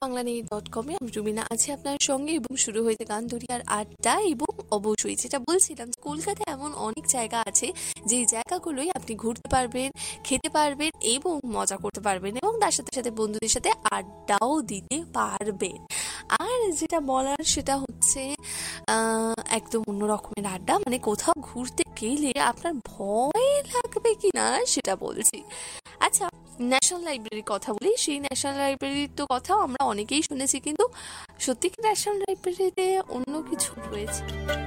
bangslaney.com-এ আমি রুমিনা আছি আপনার সঙ্গে এবং শুরু হয়েছে গানদরিয়ার আড্ডা। এবং অবশ্যই যেটা বলছিলাম, কলকাতায় এমন অনেক জায়গা আছে যেই জায়গাগুলোই আপনি ঘুরতে পারবেন, খেতে পারবেন এবং মজা করতে পারবেন এবং তার সাথে সাথে বন্ধুদের সাথে আড্ডাও দিতে পারবেন। আর যেটা বলার সেটা হচ্ছে একদম অন্য রকমের আড্ডা, মানে কোথাও ঘুরতে গেলে আপনার ভয় লাগবে কিনা সেটা বলছি। আচ্ছা, ন্যাশনাল লাইব্রেরির কথা বলি। সেই ন্যাশনাল লাইব্রেরির তো কথা আমরা অনেকেই শুনেছি, কিন্তু সত্যি কি ন্যাশনাল লাইব্রেরিতে অন্য কিছু রয়েছে?